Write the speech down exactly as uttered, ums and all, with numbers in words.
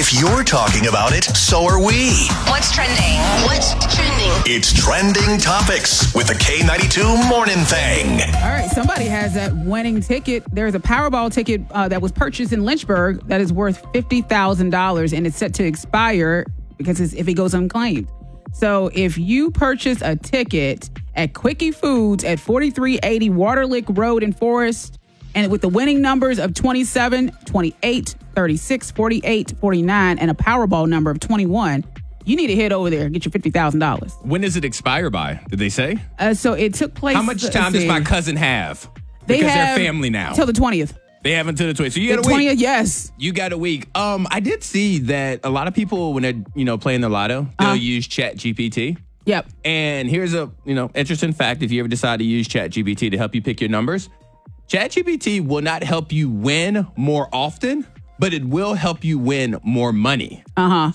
If you're talking about it, so are we. What's trending? What's trending? It's Trending Topics with the K ninety-two Morning Thing. All right, somebody has that winning ticket. There's a Powerball ticket uh, that was purchased in Lynchburg that is worth fifty thousand dollars, and it's set to expire because it's, if it goes unclaimed. So if you purchase a ticket at Quickie Foods at forty-three eighty Waterlick Road in Forest, and with the winning numbers of twenty-seven, twenty-eight, thirty-six, forty-eight, forty-nine, and a Powerball number of twenty-one, you need to head over there and get your fifty thousand dollars. When does it expire by? Did they say? Uh, so it took place. How much time does my cousin have? They because have they're family now. Till the twentieth. They have until the twentieth. So you got The a week. twentieth, yes. You got a week. Um, I did see that a lot of people, when they're, you know, playing the lotto, they'll Uh-huh. use Chat G P T. Yep. And here's a, you know, interesting fact. If you ever decide to use Chat G P T to help you pick your numbers, Chat G P T will not help you win more often, but it will help you win more money. Uh-huh.